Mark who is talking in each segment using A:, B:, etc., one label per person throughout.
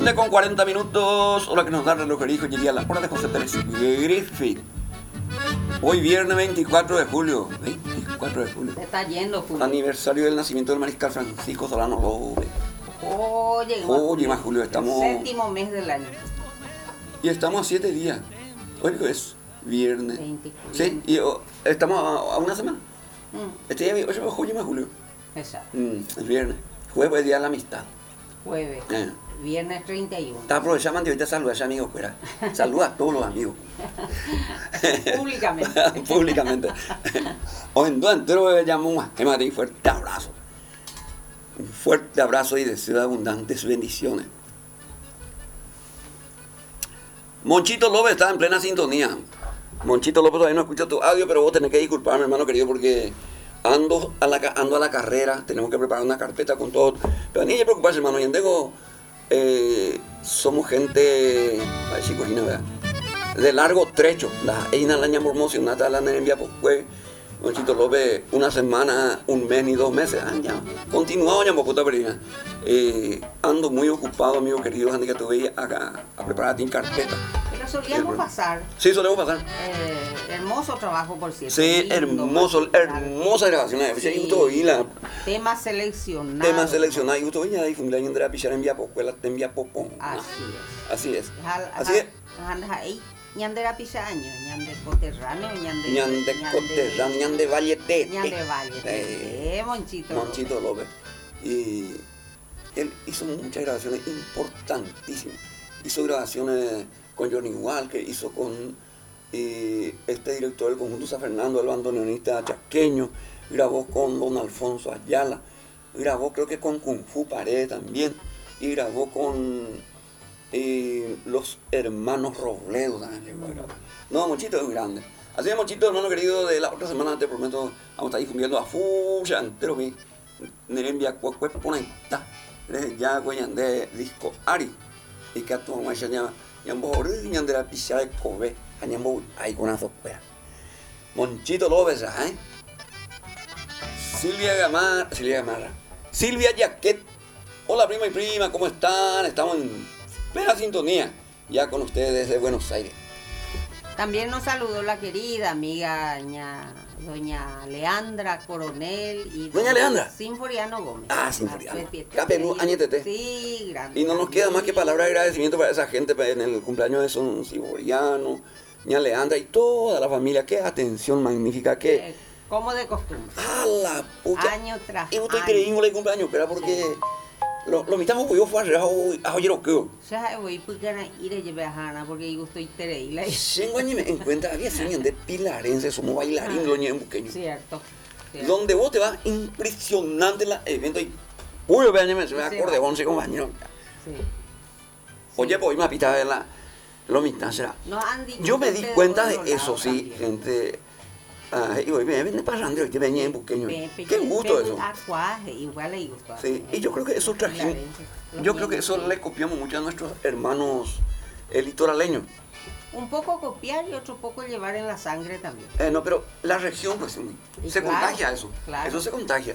A: Con 40 minutos, hora que nos da el relojerijo, llegué a la hora de José Pérez Griffith. Hoy viernes 24 de julio. 24 de julio.
B: Se está yendo, Julio.
A: Aniversario del nacimiento del mariscal Francisco Solano Robles.
B: Oye,
A: más Julio, estamos...
B: El séptimo mes del año.
A: Y estamos a 7 días. Hoy es viernes.
B: 20.
A: Sí, y estamos a una semana. Este día es julio más Julio.
B: Exacto.
A: El viernes. Jueves es día de la amistad.
B: Jueves. Viernes 31.
A: Está aprovechando ahorita saludar a ese amigo fuera. Saluda a todos los amigos.
B: Públicamente.
A: Públicamente. Hoy en día entero le llamo más. Que me un fuerte abrazo. Un fuerte abrazo y deseo de abundantes bendiciones. Monchito López está en plena sintonía. Monchito López todavía no escucha tu audio, pero vos tenés que disculparme, hermano querido, porque ando a la carrera. Tenemos que preparar una carpeta con todo. Pero ni hay que preocuparse, hermano. Y en Dego, somos gente, ¿verdad?, de largo trecho. La Eina la llamo emocionada, la envía por pues. Monchito López, una semana, un mes ni 2 meses. Ya. Continuado ya puta perina. Ando muy ocupado, amigo querido, Andy, que tuve acá a preparar ti carpeta.
B: Pero solíamos pasar.
A: Sí, solemos pasar.
B: Hermoso trabajo, por cierto.
A: Sí,
B: lindo,
A: hermosa grabación.
B: Sí. Temas seleccionados.
A: Temas seleccionados. Y justo ya hay cumpleaños de la pichara en Viapocuela, en Viapopón.
B: Así es.
A: Así es.
B: Ñandera pisaño, ñande coterráneo,
A: ñande coterráneo, ñande valletete.
B: Ñande valletete,
A: Monchito López. Y él hizo muchas grabaciones importantísimas. Hizo grabaciones con Johnny Walker, hizo con este director del conjunto San Fernando, el bandoneonista chasqueño, grabó con don Alfonso Ayala, grabó creo que con Kung Fu Pared también, y grabó con los hermanos Robledo también. No, Monchito es grande. Así es, Monchito, hermano querido, de la otra semana te prometo, vamos a estar ahí cumpliendo a fucha entero que Nerembia Cuecuep Poneta, ya güeyan de disco Ari, y que a tu mamá ya borriñan de la pizza de Kobe, añambo ahí con una sopera. Monchito López, Silvia Gamarra, Silvia Jaquet. Hola prima y prima, ¿cómo están? Estamos en plena sintonía, ya con ustedes desde Buenos Aires.
B: También nos saludó la querida amiga doña Leandra Coronel y
A: doña Leandra
B: Sinforiano Gómez.
A: Sinforiano. Capelú, añetete.
B: Sí, grande.
A: Y no nos queda más que palabras de agradecimiento para esa gente en el cumpleaños de Son Sinforiano, doña Leandra y toda la familia. Qué atención magnífica, qué.
B: Como de costumbre.
A: ¡A la pucha!
B: Año tras año.
A: Y estoy creyendo el cumpleaños, pero porque lo mitad que yo fue a ayer o qué.
B: Ya voy porque ir a llevar a Hanna porque yo estoy tereila.
A: Tengo en cuenta había señas de pilarense, somos bailarines lo en buqueño.
B: Cierto.
A: Donde vos te vas impresionante el evento y uy, vean, se me acorde 11 compañeros.
B: Sí.
A: Oye, pues me pita de lo mitad será. Yo me di cuenta de eso, sí, gente. Y hoy viene pasando y te venía en buqueño. Qué gusto eso.
B: Igual le gustó.
A: Sí, y yo creo que eso trajimos. Yo creo que eso le copiamos mucho a nuestros hermanos litoraleños.
B: Un poco copiar y otro poco llevar en la sangre también.
A: No, pero la región pues se contagia eso.
B: Claro.
A: Eso se contagia.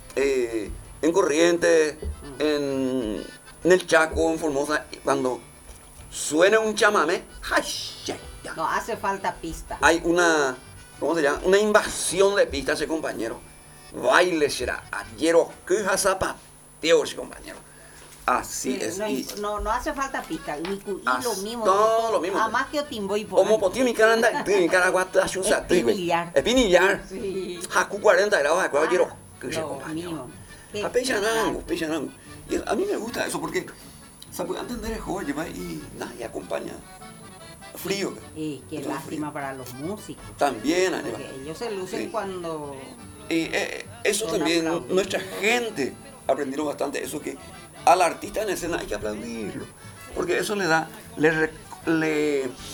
A: En Corrientes, en el Chaco, en Formosa, cuando suena un chamamé,
B: no hace falta pista.
A: Hay una, ¿cómo se llama? Una invasión de pistas, ese compañero. Baile será, ayer queja zapateo ese compañero. Así
B: sí,
A: es.
B: No hace falta pista. Y lo mismo.
A: Todo lo mismo.
B: Además que Otimbo y
A: Como potí mi cara anda, mi cara guata, chusa, Espinillar.
B: Sí.
A: Jacu 40 grados de acuerdo, ayer queja compañero.
B: Qué
A: Pechanango. Y a mí me gusta eso porque se puede entender el joven y nadie acompaña. Frío.
B: Y qué lástima para los músicos.
A: También,
B: porque ellos se lucen cuando.
A: Y eso también, nuestra gente aprendieron bastante eso, que al artista en escena hay que aplaudirlo, porque eso le